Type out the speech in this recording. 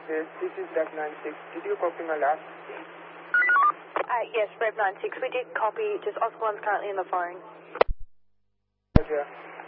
Yes, this is Rev 96. Did you copy my last? Yes, Rev 96. We did copy. Just Oscar 1's currently on the phone. Roger.